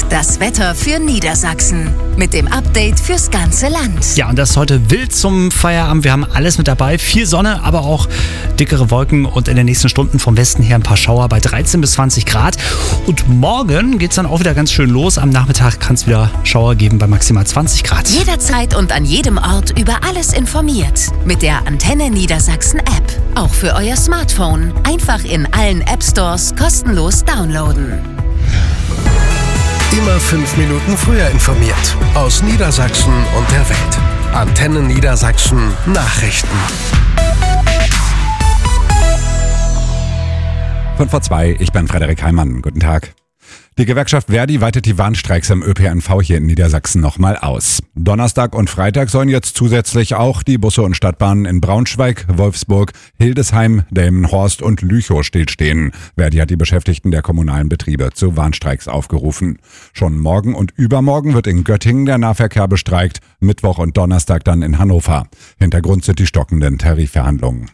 das Wetter für Niedersachsen. Mit dem Update fürs ganze Land. Ja, und das ist heute wild zum Feierabend. Wir haben alles mit dabei. Viel Sonne, aber auch dickere Wolken und in den nächsten Stunden vom Westen her ein paar Schauer bei 13 bis 20 Grad. Und morgen geht es dann auch wieder ganz schön los. Am Nachmittag kann es wieder Schauer geben bei maximal 20 Grad. Jederzeit und an jedem Ort über alles informiert. Mit der Antenne Niedersachsen App. Auch für euer Smartphone. Einfach in allen App Stores kostenlos downloaden. Immer 5 Minuten früher informiert. Aus Niedersachsen und der Welt. Antenne Niedersachsen Nachrichten. 5:02, ich bin Frederik Heimann. Guten Tag. Die Gewerkschaft Verdi weitet die Warnstreiks im ÖPNV hier in Niedersachsen nochmal aus. Donnerstag und Freitag sollen jetzt zusätzlich auch die Busse und Stadtbahnen in Braunschweig, Wolfsburg, Hildesheim, Delmenhorst und Lüchow stillstehen. Verdi hat die Beschäftigten der kommunalen Betriebe zu Warnstreiks aufgerufen. Schon morgen und übermorgen wird in Göttingen der Nahverkehr bestreikt, Mittwoch und Donnerstag dann in Hannover. Hintergrund sind die stockenden Tarifverhandlungen.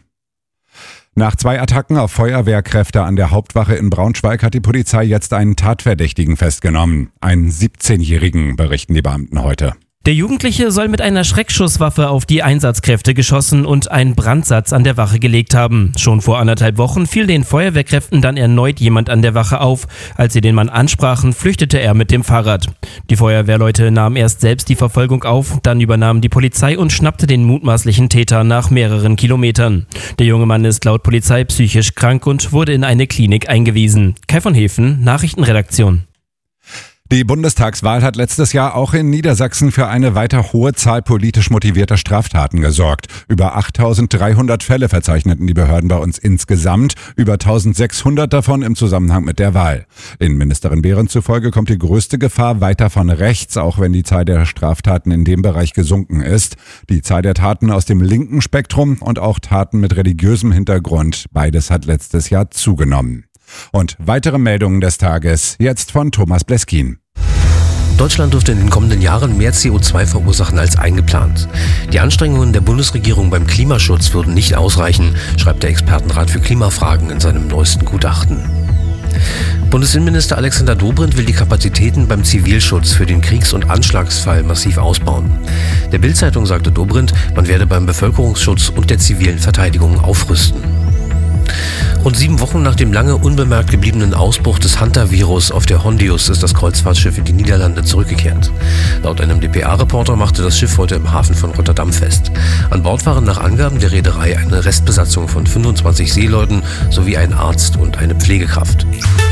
Nach 2 Attacken auf Feuerwehrkräfte an der Hauptwache in Braunschweig hat die Polizei jetzt einen Tatverdächtigen festgenommen. Einen 17-Jährigen, berichten die Beamten heute. Der Jugendliche soll mit einer Schreckschusswaffe auf die Einsatzkräfte geschossen und einen Brandsatz an der Wache gelegt haben. Schon vor 1,5 Wochen fiel den Feuerwehrkräften dann erneut jemand an der Wache auf. Als sie den Mann ansprachen, flüchtete er mit dem Fahrrad. Die Feuerwehrleute nahmen erst selbst die Verfolgung auf, dann übernahm die Polizei und schnappte den mutmaßlichen Täter nach mehreren Kilometern. Der junge Mann ist laut Polizei psychisch krank und wurde in eine Klinik eingewiesen. Kai von Hefen, Nachrichtenredaktion. Die Bundestagswahl hat letztes Jahr auch in Niedersachsen für eine weiter hohe Zahl politisch motivierter Straftaten gesorgt. Über 8.300 Fälle verzeichneten die Behörden bei uns insgesamt, über 1.600 davon im Zusammenhang mit der Wahl. Innenministerin Behrendt zufolge kommt die größte Gefahr weiter von rechts, auch wenn die Zahl der Straftaten in dem Bereich gesunken ist. Die Zahl der Taten aus dem linken Spektrum und auch Taten mit religiösem Hintergrund, beides hat letztes Jahr zugenommen. Und weitere Meldungen des Tages, jetzt von Thomas Bleskin. Deutschland dürfte in den kommenden Jahren mehr CO2 verursachen als eingeplant. Die Anstrengungen der Bundesregierung beim Klimaschutz würden nicht ausreichen, schreibt der Expertenrat für Klimafragen in seinem neuesten Gutachten. Bundesinnenminister Alexander Dobrindt will die Kapazitäten beim Zivilschutz für den Kriegs- und Anschlagsfall massiv ausbauen. Der Bild-Zeitung sagte Dobrindt, man werde beim Bevölkerungsschutz und der zivilen Verteidigung aufrüsten. Rund 7 Wochen nach dem lange unbemerkt gebliebenen Ausbruch des Hantavirus auf der Hondius ist das Kreuzfahrtschiff in die Niederlande zurückgekehrt. Laut einem dpa-Reporter machte das Schiff heute im Hafen von Rotterdam fest. An Bord waren nach Angaben der Reederei eine Restbesatzung von 25 Seeleuten sowie ein Arzt und eine Pflegekraft.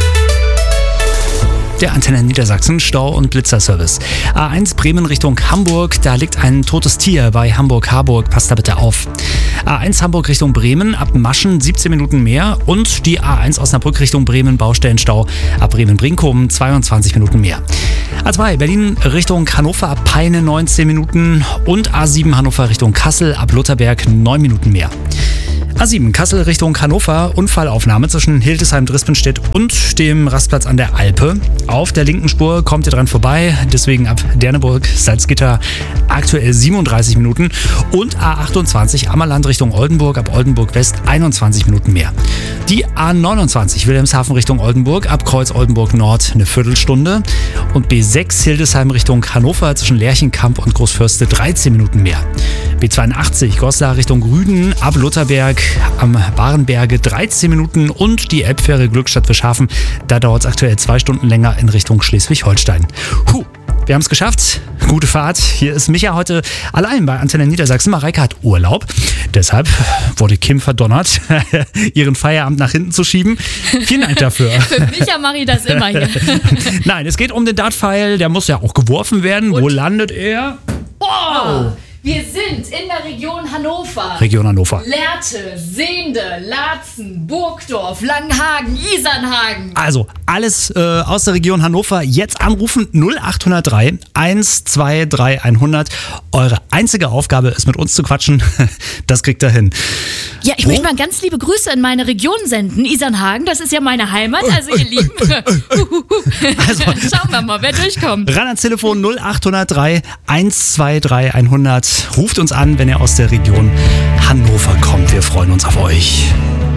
Der Antenne Niedersachsen Stau- und Blitzerservice. A1 Bremen Richtung Hamburg, da liegt ein totes Tier bei Hamburg-Harburg, passt da bitte auf. A1 Hamburg Richtung Bremen, ab Maschen 17 Minuten mehr und die A1 Osnabrück Richtung Bremen, Baustellenstau, ab Bremen-Brinkoben 22 Minuten mehr. A2 Berlin Richtung Hannover, ab Peine 19 Minuten und A7 Hannover Richtung Kassel, ab Lutherberg 9 Minuten mehr. A7 Kassel Richtung Hannover, Unfallaufnahme zwischen Hildesheim-Drispenstedt und dem Rastplatz an der Alpe. Auf der linken Spur kommt ihr dran vorbei, deswegen ab Derneburg-Salzgitter aktuell 37 Minuten und A28 Ammerland Richtung Oldenburg, ab Oldenburg West 21 Minuten mehr. Die A29 Wilhelmshaven Richtung Oldenburg, ab Kreuz Oldenburg Nord eine Viertelstunde und B6 Hildesheim Richtung Hannover zwischen Lerchenkamp und Großförste 13 Minuten mehr. B82 Goslar Richtung Rüden, ab Lutherberg am Barenberge 13 Minuten und die Elbfähre Glückstadt-Fischhafen, da dauert es aktuell 2 Stunden länger in Richtung Schleswig-Holstein. Wir haben es geschafft. Gute Fahrt. Hier ist Micha heute allein bei Antenne Niedersachsen. Mareike hat Urlaub. Deshalb wurde Kim verdonnert, ihren Feierabend nach hinten zu schieben. Vielen Dank dafür. Für Micha mache ich das immer hier. Nein, es geht um den Dartpfeil. Der muss ja auch geworfen werden. Und? Wo landet er? Wow! Wir sind in der Region Hannover. Region Hannover. Lehrte, Sehnde, Laatzen, Burgdorf, Langenhagen, Isernhagen. Also alles aus der Region Hannover. Jetzt anrufen 0803 123 100. Eure einzige Aufgabe ist, mit uns zu quatschen. Das kriegt ihr hin. Ja, ich möchte mal ganz liebe Grüße in meine Region senden. Isernhagen, das ist ja meine Heimat. Also ihr Lieben, Also, schauen wir mal, wer durchkommt. Ran ans Telefon 0803 123 100. Ruft uns an, wenn ihr aus der Region Hannover kommt. Wir freuen uns auf euch.